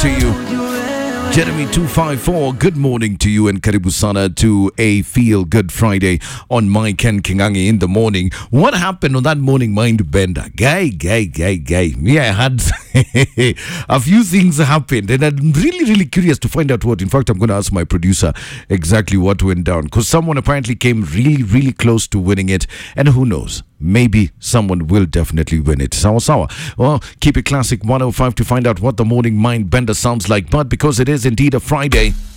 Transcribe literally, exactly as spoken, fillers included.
to you. Jeremy two five four, good morning to you and karibu sana to a Feel Good Friday on my Ken Kingangi in the morning. What happened on that morning mind bender? Guy, guy, guy, guy. Yeah, I had a few things happened and I'm really, really curious to find out what. In fact, I'm going to ask my producer exactly what went down because someone apparently came really, really close to winning it. And who knows? Maybe someone will definitely win it. Sawa sawa. Well, keep it classic one oh five to find out what the morning mind bender sounds like. But because it is indeed a Friday,